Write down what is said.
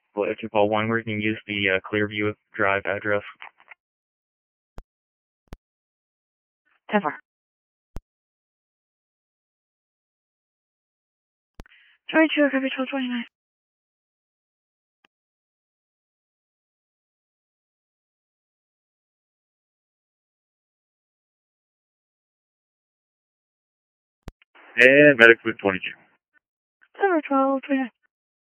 What you call one where you can use the Clearview Drive address. 10-4. Try to copy 1229. And medic with 22. 10-4, 1229.